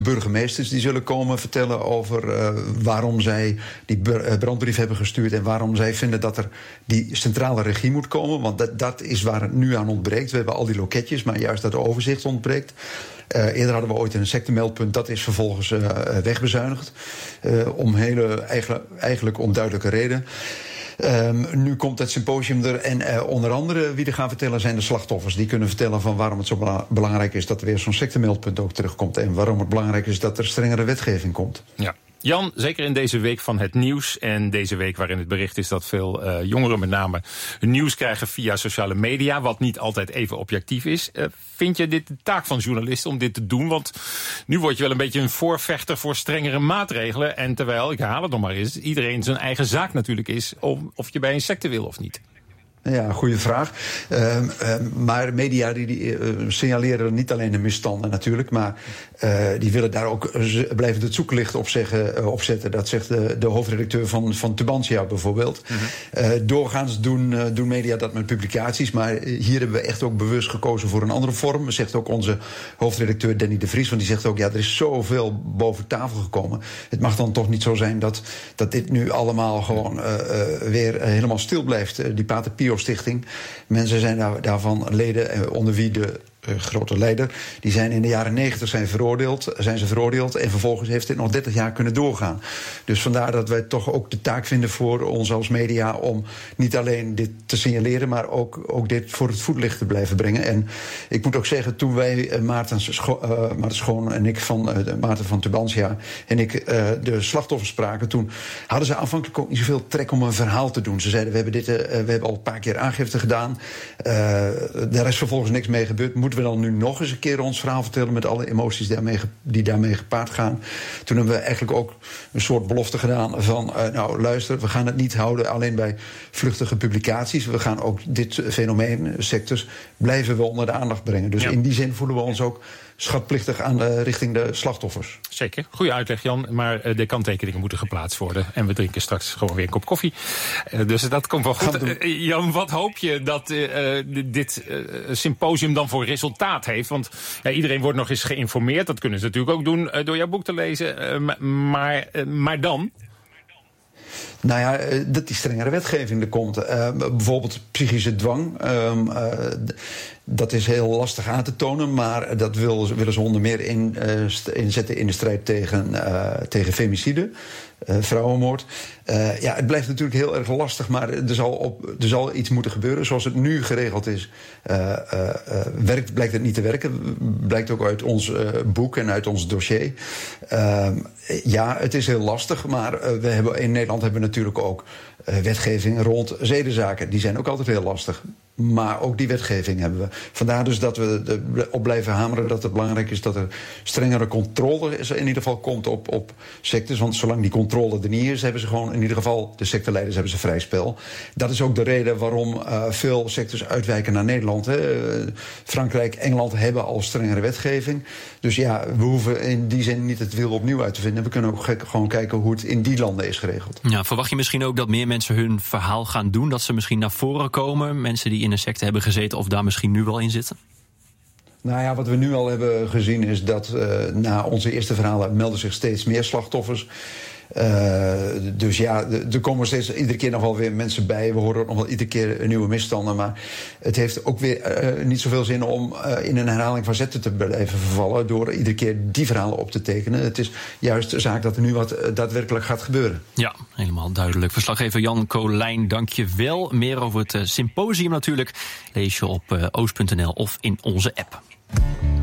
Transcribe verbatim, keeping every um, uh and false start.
burgemeesters die zullen komen vertellen over uh, waarom zij die brandbrief hebben gestuurd en waarom zij vinden dat er die centrale regie moet komen. Want dat, dat is waar het nu aan ontbreekt. We hebben al die loketjes, maar juist dat overzicht ontbreekt. Uh, eerder hadden we ooit een insectenmeldpunt, dat is vervolgens uh, wegbezuinigd. Uh, om hele eigenlijk, eigenlijk onduidelijke reden. Um, nu komt het symposium er en uh, onder andere wie er gaan vertellen zijn de slachtoffers. Die kunnen vertellen van waarom het zo bela- belangrijk is dat er weer zo'n sectemeldpunt ook terugkomt. En waarom het belangrijk is dat er strengere wetgeving komt. Ja. Jan, zeker in deze week van het nieuws en deze week waarin het bericht is dat veel uh, jongeren met name hun nieuws krijgen via sociale media, wat niet altijd even objectief is. Uh, vind je dit de taak van journalisten om dit te doen? Want nu word je wel een beetje een voorvechter voor strengere maatregelen. En terwijl, ik herhaal het nog maar eens, iedereen zijn eigen zaak natuurlijk is om, of je bij een secte wil of niet. Ja, goede vraag. Uh, uh, maar media die, die uh, signaleren niet alleen de misstanden natuurlijk, maar uh, die willen daar ook uh, blijven het zoeklicht op, zeggen, uh, op zetten. Dat zegt de, de hoofdredacteur van, van Tubantia bijvoorbeeld. Mm-hmm. Uh, doorgaans doen, uh, doen media dat met publicaties, maar hier hebben we echt ook bewust gekozen voor een andere vorm. Zegt ook onze hoofdredacteur Danny de Vries, want die zegt ook, ja, er is zoveel boven tafel gekomen. Het mag dan toch niet zo zijn dat, dat dit nu allemaal gewoon uh, uh, weer helemaal stil blijft. Uh, die Pater Pio Stichting. Mensen zijn daar, daarvan leden, onder wie de uh, grote leider. Die zijn in de jaren negentig zijn veroordeeld, zijn ze veroordeeld. En vervolgens heeft dit nog dertig jaar kunnen doorgaan. Dus vandaar dat wij toch ook de taak vinden voor ons als media om niet alleen dit te signaleren, maar ook, ook dit voor het voetlicht te blijven brengen. En ik moet ook zeggen, toen wij, uh, Maarten, Scho- uh, Maarten Schoon en ik van uh, Maarten van Tubantia en ik uh, de slachtoffers spraken, toen hadden ze aanvankelijk ook niet zoveel trek om een verhaal te doen. Ze zeiden, we hebben, dit, uh, we hebben al een paar keer aangifte gedaan. Uh, daar is vervolgens niks mee gebeurd. Moeten we dan nu nog eens een keer ons verhaal vertellen met alle emoties daarmee, die daarmee gepaard gaan? Toen hebben we eigenlijk ook een soort belofte gedaan van, uh, nou luister, we gaan het niet houden alleen bij vluchtige publicaties. We gaan ook dit fenomeen, sectes, blijven we onder de aandacht brengen. Dus ja. In die zin voelen we ons ook schatplichtig aan de, richting de slachtoffers. Zeker, goede uitleg Jan, maar uh, de kanttekeningen moeten geplaatst worden. En we drinken straks gewoon weer een kop koffie. Uh, dus dat komt wel goed. Uh, Jan, wat hoop je dat uh, dit uh, symposium dan voor resultaat heeft? Want ja, iedereen wordt nog eens geïnformeerd. Dat kunnen ze natuurlijk ook doen uh, door jouw boek te lezen. Uh, maar, uh, maar dan? Nou ja, dat die strengere wetgeving er komt. Uh, bijvoorbeeld psychische dwang. Uh, uh, dat is heel lastig aan te tonen, maar dat wil, willen ze onder meer in, uh, inzetten in de strijd tegen, uh, tegen femicide. Uh, vrouwenmoord. Uh, ja, het blijft natuurlijk heel erg lastig, maar er zal, op, er zal iets moeten gebeuren. Zoals het nu geregeld is, uh, uh, uh, werkt, blijkt het niet te werken. Blijkt ook uit ons uh, boek en uit ons dossier. Uh, ja, het is heel lastig, maar uh, we hebben, in Nederland hebben we natuurlijk ook uh, wetgeving rond zedenzaken. Die zijn ook altijd heel lastig. Maar ook die wetgeving hebben we. Vandaar dus dat we op blijven hameren dat het belangrijk is dat er strengere controle in ieder geval komt op, op sectes. Want zolang die controle er niet is, hebben ze gewoon in ieder geval, de secteleiders hebben ze vrij spel. Dat is ook de reden waarom uh, veel sectes uitwijken naar Nederland. Hè. Frankrijk, Engeland hebben al strengere wetgeving. Dus ja, we hoeven in die zin niet het wiel opnieuw uit te vinden. We kunnen ook gek, gewoon kijken hoe het in die landen is geregeld. Ja, verwacht je misschien ook dat meer mensen hun verhaal gaan doen? Dat ze misschien naar voren komen? Mensen die in een secte hebben gezeten of daar misschien nu wel in zitten? Nou ja, wat we nu al hebben gezien is dat uh, na onze eerste verhalen melden zich steeds meer slachtoffers. Uh, dus ja, er komen steeds iedere keer nog wel weer mensen bij. We horen ook nog wel iedere keer nieuwe misstanden. Maar het heeft ook weer uh, niet zoveel zin om uh, in een herhaling van zetten te blijven vervallen door iedere keer die verhalen op te tekenen. Het is juist de zaak dat er nu wat uh, daadwerkelijk gaat gebeuren. Ja, helemaal duidelijk. Verslaggever Jan Colijn, dank je wel. Meer over het uh, symposium natuurlijk lees je op uh, oost punt n l of in onze app.